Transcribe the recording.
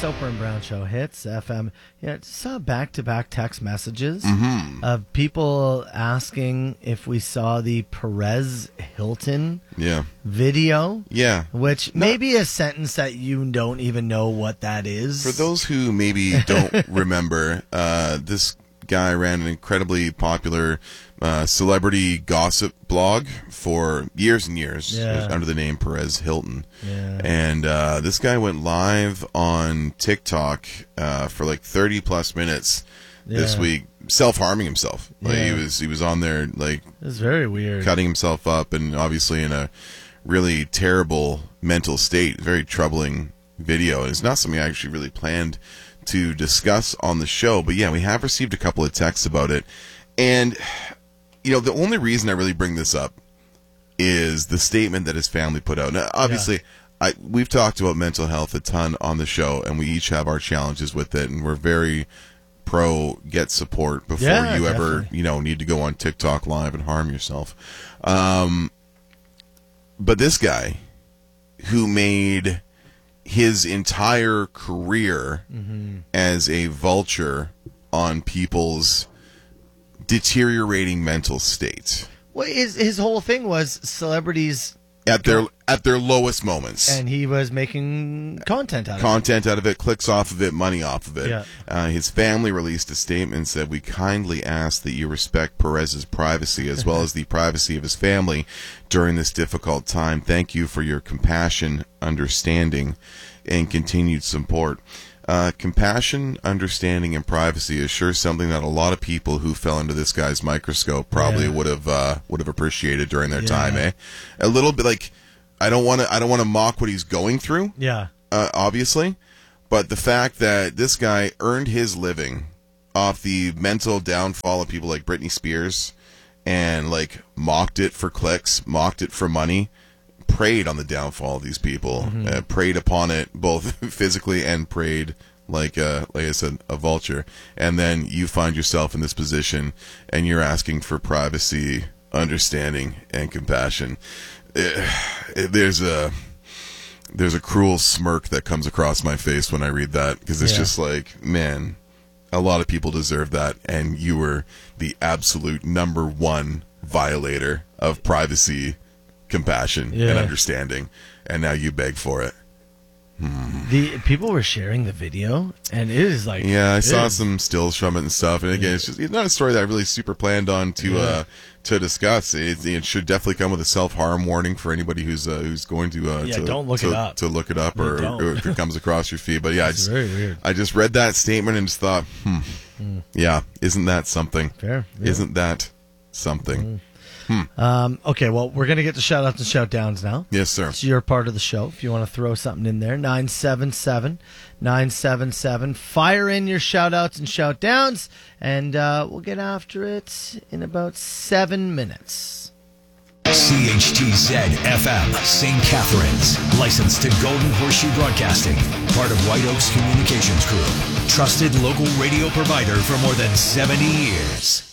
Soper and Brown Show hits FM. Yeah, saw back-to-back text messages of people asking if we saw the Perez Hilton video. Yeah. Which may be a sentence that you don't even know what that is. For those who maybe don't remember, this guy ran an incredibly popular celebrity gossip blog for years and years under the name Perez Hilton. Yeah. And this guy went live on TikTok for like 30 plus minutes this week, self-harming himself. Like he was on there like it was very weird, cutting himself up, and obviously in a really terrible mental state. Very troubling video. And it's not something I actually really planned to discuss on the show, but yeah, we have received a couple of texts about it. And you know, the only reason I really bring this up is the statement that his family put out. Now, obviously, we've talked about mental health a ton on the show, and we each have our challenges with it, and we're very pro get support before you ever, need to go on TikTok live and harm yourself. But this guy who made his entire career as a vulture on people's deteriorating mental state. Well, his whole thing was celebrities at their lowest moments, and he was making content out of it, clicks off of it, money off of it. Yeah. His family released a statement and said, "We kindly ask that you respect Perez's privacy as well as the privacy of his family during this difficult time. Thank you for your compassion, understanding, and continued support." Compassion, understanding, and privacy is sure something that a lot of people who fell into this guy's microscope probably would have appreciated during their time. A little bit like I don't want to mock what he's going through. Obviously, but the fact that this guy earned his living off the mental downfall of people like Britney Spears, and like mocked it for clicks, mocked it for money. Preyed on the downfall of these people, preyed upon it both physically and preyed like I said, a vulture. And then you find yourself in this position, and you're asking for privacy, understanding, and compassion. There's a cruel smirk that comes across my face when I read that, because it's just like, man, a lot of people deserve that, and you were the absolute number one violator of privacy, compassion, and understanding, and now you beg for it. The people were sharing the video, and it is like I saw some stills from it and stuff. And again, it's not a story that I really super planned on to discuss. It should definitely come with a self-harm warning for anybody who's going to don't look it up. To look it up, or if it comes across your feed. But it's very weird. I just read that statement and just thought, isn't that something? Fair. Yeah. Isn't that something? Okay, well, we're going to get to shout-outs and shout-downs now. Yes, sir. It's your part of the show. If you want to throw something in there, 977-977. Fire in your shout-outs and shout-downs, and we'll get after it in about 7 minutes. CHTZ-FM, St. Catharines. Licensed to Golden Horseshoe Broadcasting. Part of White Oaks Communications Group. Trusted local radio provider for more than 70 years.